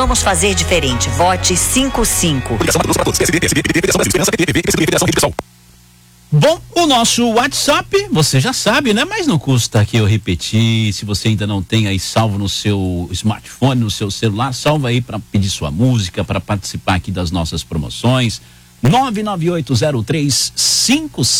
Vamos fazer diferente. Vote 55. Bom, o nosso WhatsApp, você já sabe, né? Mas não custa aqui eu repetir. Se você ainda não tem aí salvo no seu smartphone, no seu celular, salva aí para pedir sua música, para participar aqui das nossas promoções. 9980357